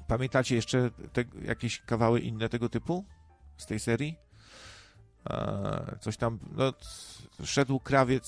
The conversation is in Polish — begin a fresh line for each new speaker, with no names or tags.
Pamiętacie jeszcze jakieś kawały inne tego typu z tej serii? Coś tam, no, szedł krawiec